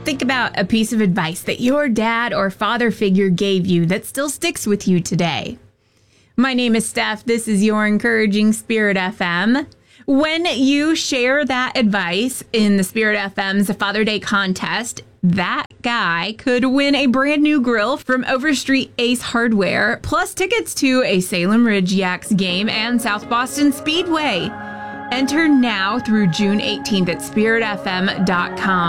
Think about a piece of advice that your dad or father figure gave you that still sticks with you today. My name is Steph. This is your Encouraging Spirit FM. When you share that advice in the Spirit FM's Father Day contest, that guy could win a brand new grill from Overstreet Ace Hardware, plus tickets to a Salem Ridge Yaks game and South Boston Speedway. Enter now through June 18th at spiritfm.com.